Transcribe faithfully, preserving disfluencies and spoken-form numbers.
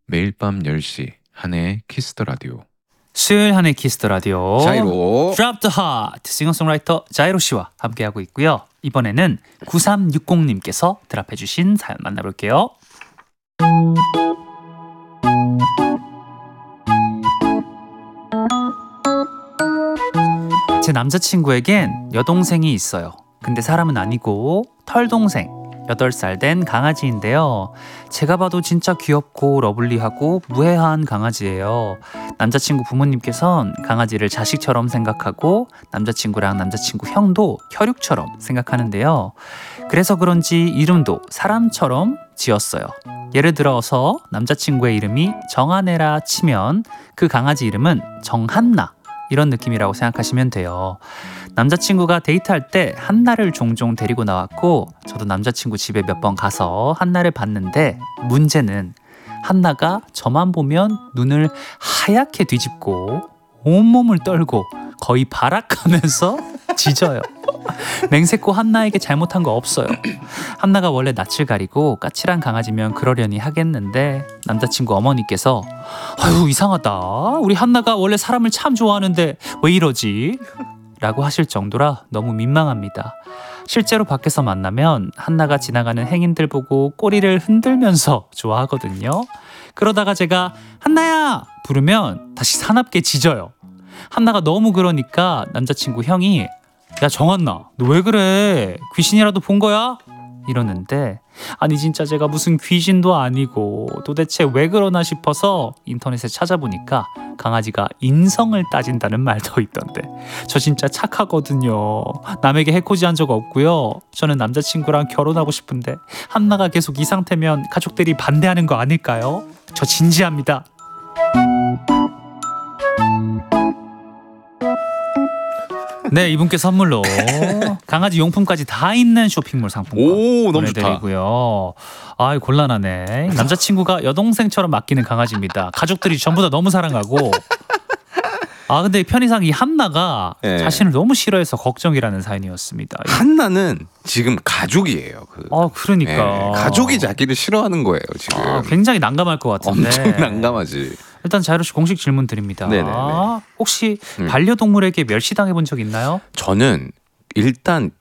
매일 밤 열 시 한혜의 키스 더 라디오. 수요일 한의 키스 더 라디오 자이로 Drop the Heart 싱어송라이터 자이로 씨와 함께하고 있고요. 이번에는 구삼육공님께서 드랍해주신 사연 만나볼게요. 제 남자친구에겐 여동생이 있어요. 근데 사람은 아니고 털동생, 여덟 살 된 강아지인데요. 제가 봐도 진짜 귀엽고 러블리하고 무해한 강아지예요. 남자친구 부모님께선 강아지를 자식처럼 생각하고 남자친구랑 남자친구 형도 혈육처럼 생각하는데요. 그래서 그런지 이름도 사람처럼 지었어요. 예를 들어서 남자친구의 이름이 정한애라 치면 그 강아지 이름은 정한나, 이런 느낌이라고 생각하시면 돼요. 남자친구가 데이트할 때 한나를 종종 데리고 나왔고 저도 남자친구 집에 몇 번 가서 한나를 봤는데 문제는 한나가 저만 보면 눈을 하얗게 뒤집고 온몸을 떨고 거의 발악하면서 짖어요. 맹세코 한나에게 잘못한 거 없어요. 한나가 원래 낯을 가리고 까칠한 강아지면 그러려니 하겠는데 남자친구 어머니께서 아유 이상하다, 우리 한나가 원래 사람을 참 좋아하는데 왜 이러지? 라고 하실 정도라 너무 민망합니다. 실제로 밖에서 만나면 한나가 지나가는 행인들 보고 꼬리를 흔들면서 좋아하거든요. 그러다가 제가 한나야 부르면 다시 사납게 짖어요. 한나가 너무 그러니까 남자친구 형이 야 정한나 너 왜 그래? 귀신이라도 본 거야? 이러는데 아니 진짜 제가 무슨 귀신도 아니고 도대체 왜 그러나 싶어서 인터넷에 찾아보니까 강아지가 인성을 따진다는 말도 있던데 저 진짜 착하거든요. 남에게 해코지한 적 없고요. 저는 남자친구랑 결혼하고 싶은데 한나가 계속 이 상태면 가족들이 반대하는 거 아닐까요? 저 진지합니다. 네, 이분께 선물로 강아지 용품까지 다 있는 쇼핑몰 상품권 오, 너무 좋다. 보내드리고요. 아, 곤란하네. 남자친구가 여동생처럼 맡기는 강아지입니다. 가족들이 전부 다 너무 사랑하고. 아, 근데 편의상 이 한나가 네. 자신을 너무 싫어해서 걱정이라는 사연이었습니다. 한나는 지금 가족이에요. 그. 아, 그러니까 네, 가족이 자기를 싫어하는 거예요 지금. 아, 굉장히 난감할 것 같은데. 엄청 난감하지. 일단 자이로 씨 공식 질문 드립니다. 네네네. 혹시 음. 반려동물에게 멸시당해 본 적 있나요? 저는 일단